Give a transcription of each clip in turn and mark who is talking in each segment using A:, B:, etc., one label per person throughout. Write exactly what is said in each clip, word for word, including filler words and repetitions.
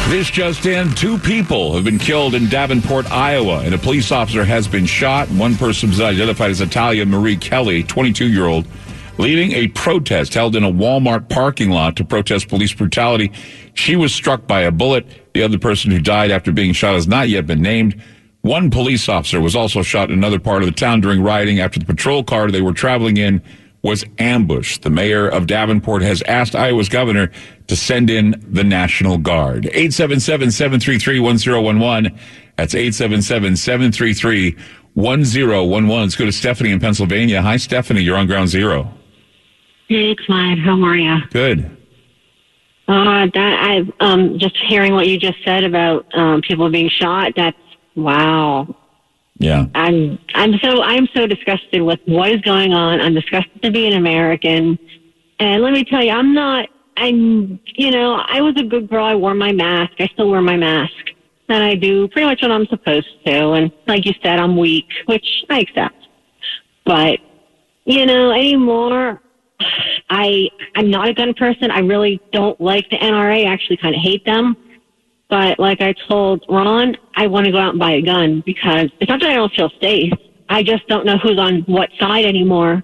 A: This just in, two people have been killed in Davenport, Iowa, and a police officer has been shot. One person was identified as Italia Marie Kelly, twenty-two-year-old, leading a protest held in a Walmart parking lot to protest police brutality. She was struck by a bullet. The other person who died after being shot has not yet been named. One police officer was also shot in another part of the town during rioting after the patrol car they were traveling in was ambushed. The mayor of Davenport has asked Iowa's governor to send in the National Guard. eight seven seven, seven three three, one zero one one. That's eight seven seven, seven three three, one zero one one. Let's go to Stephanie in Pennsylvania. Hi, Stephanie. You're on Ground Zero.
B: Hey, Clyde. How are you?
A: Good.
B: Uh, that I um just hearing what you just said about um people being shot. That's wow.
A: Yeah.
B: I'm I'm so I'm so disgusted with what is going on. I'm disgusted to be an American. And let me tell you, I'm not I'm you know, I was a good girl. I wore my mask. I still wear my mask. And I do pretty much what I'm supposed to. And like you said, I'm weak, which I accept. But, you know, anymore I I'm not a gun person. I really don't like the N R A. I actually kind of hate them. But like I told Ron, I want to go out and buy a gun because it's not that I don't feel safe. I just don't know who's on what side anymore.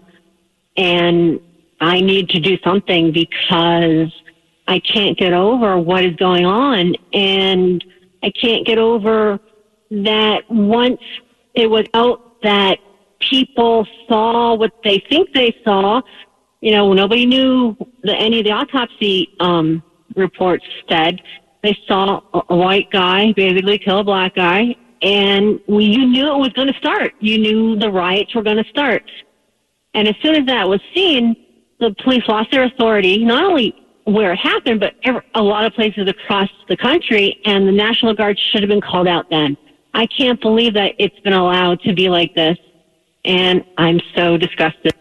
B: And I need to do something because I can't get over what is going on. And I can't get over that once it was out that people saw what they think they saw. You know, nobody knew that any of the autopsy um, reports said. They saw a white guy basically kill a black guy, and we, you knew it was going to start. You knew the riots were going to start. And as soon as that was seen, the police lost their authority, not only where it happened, but ever, a lot of places across the country, and the National Guard should have been called out then. I can't believe that it's been allowed to be like this, and I'm so disgusted.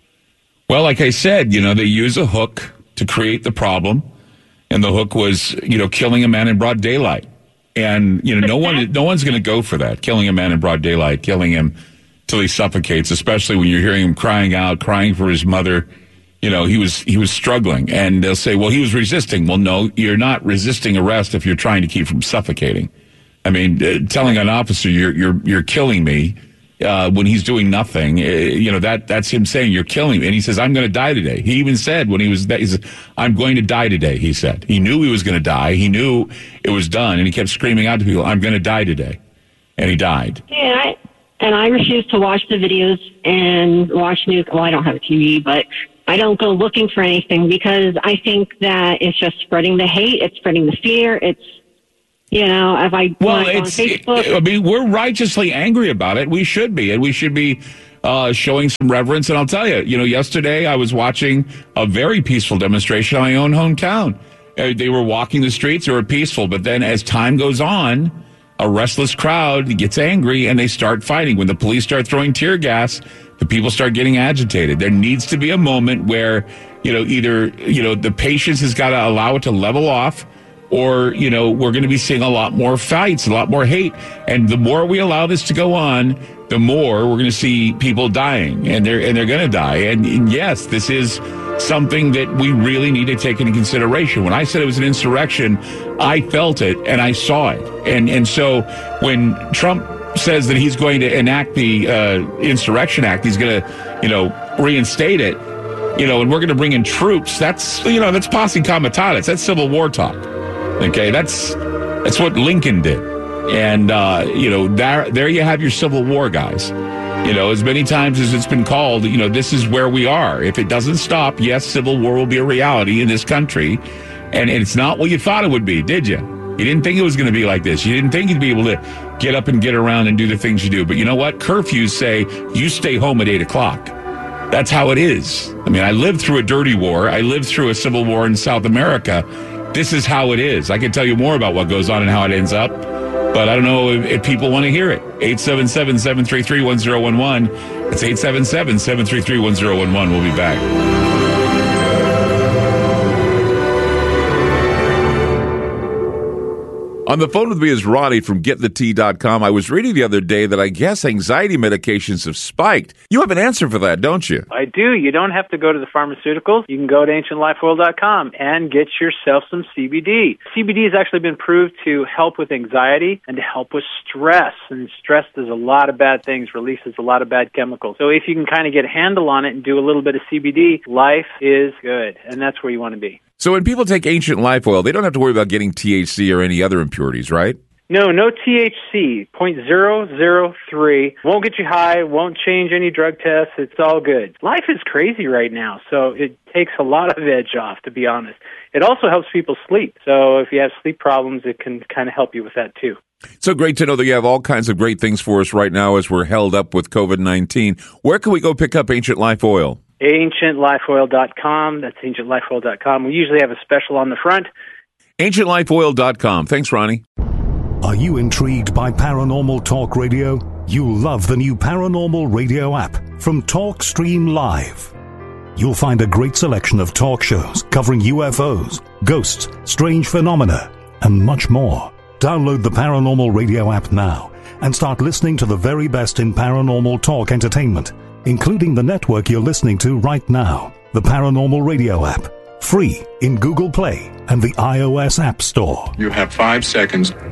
A: Well, like I said, you know, they use a hook to create the problem. And the hook was, you know, killing a man in broad daylight. And, you know, no one, no one's going to go for that. Killing a man in broad daylight, killing him till he suffocates, especially when you're hearing him crying out, crying for his mother. You know, he was, he was struggling. And they'll say, well, he was resisting. Well, no, you're not resisting arrest if you're trying to keep from suffocating. I mean, uh, telling an officer you're, you're, you're killing me. Uh, when he's doing nothing, uh, you know, that that's him saying you're killing me. And he says, I'm going to die today. He even said when he was, he said, I'm going to die today, he said. He knew he was going to die. He knew it was done. And he kept screaming out to people, I'm going to die today. And he died.
B: Yeah, I, and I refuse to watch the videos and watch news. Well, I don't have a T V, but I don't go looking for anything because I think that it's just spreading the hate. It's spreading the fear. It's, You know, if I
A: well,
B: go on
A: it's,
B: Facebook.
A: I mean, we're righteously angry about it. We should be, and we should be uh, showing some reverence. And I'll tell you, you know, yesterday I was watching a very peaceful demonstration in my own hometown. Uh, they were walking the streets; they were peaceful. But then, as time goes on, a restless crowd gets angry and they start fighting. When the police start throwing tear gas, the people start getting agitated. There needs to be a moment where, you know, either you know the patience has got to allow it to level off. Or, you know, we're going to be seeing a lot more fights, a lot more hate. And the more we allow this to go on, the more we're going to see people dying. And they're and they're going to die. And, and yes, this is something that we really need to take into consideration. When I said it was an insurrection, I felt it and I saw it. And, and so when Trump says that he's going to enact the uh, Insurrection Act, he's going to, you know, reinstate it, you know, and we're going to bring in troops, that's, you know, that's posse comitatus. That's Civil War talk. Okay, that's that's what Lincoln did. And, uh, you know, there, there you have your Civil War, guys. You know, as many times as it's been called, you know, this is where we are. If it doesn't stop, yes, Civil War will be a reality in this country. And it's not what you thought it would be, did you? You didn't think it was going to be like this. You didn't think you'd be able to get up and get around and do the things you do. But you know what? Curfews say you stay home at eight o'clock. That's how it is. I mean, I lived through a dirty war. I lived through a civil war in South America. This is how it is. I can tell you more about what goes on and how it ends up, but I don't know if, if people want to hear it. eight seven seven, seven three three, one zero one one. It's eight seven seven, seven three three, one zero one one. We'll be back. On the phone with me is Ronnie from get the tea dot com. I was reading the other day that I guess anxiety medications have spiked. You have an answer for that, don't you?
C: I do. You don't have to go to the pharmaceuticals. You can go to ancient life oil dot com and get yourself some C B D. C B D has actually been proved to help with anxiety and to help with stress. And stress does a lot of bad things, releases a lot of bad chemicals. So if you can kind of get a handle on it and do a little bit of C B D, life is good. And that's where you want to be.
A: So when people take Ancient Life Oil, they don't have to worry about getting T H C or any other impurities, right?
C: No, no T H C, zero point zero zero three. Won't get you high, won't change any drug tests. It's all good. Life is crazy right now, so it takes a lot of edge off, to be honest. It also helps people sleep. So if you have sleep problems, it can kind of help you with that, too.
A: So great to know that you have all kinds of great things for us right now as we're held up with COVID nineteen. Where can we go pick up Ancient Life Oil?
C: ancient life oil dot com. That's ancient life oil dot com. We usually have a special on the front.
A: ancient life oil dot com. Thanks, Ronnie.
D: Are you intrigued by Paranormal Talk Radio? You'll love the new Paranormal Radio app from TalkStream Live. You'll find a great selection of talk shows covering U F Os, ghosts, strange phenomena, and much more. Download the Paranormal Radio app now and start listening to the very best in paranormal talk entertainment, including the network you're listening to right now, the Paranormal Radio app. Free in Google Play and the iOS App Store.
E: You have five seconds.